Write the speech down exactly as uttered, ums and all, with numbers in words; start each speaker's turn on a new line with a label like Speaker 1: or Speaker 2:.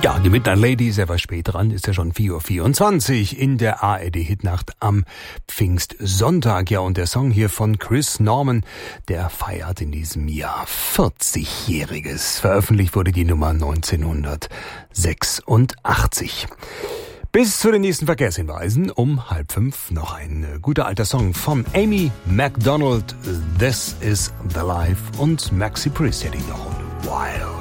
Speaker 1: Ja, die Midnight Lady ist etwas spät dran, ist ja schon vier Uhr vierundzwanzig in der A R D-Hitnacht am Pfingstsonntag. Ja, und der Song hier von Chris Norman, der feiert in diesem Jahr vierzigjähriges. Veröffentlicht wurde die Nummer neunzehnhundertsechsundachtzig. Bis zu den nächsten Verkehrshinweisen um halb fünf noch ein guter alter Song von Amy Macdonald, This is the Life, und Maxi Priest hätte ich noch, Wild.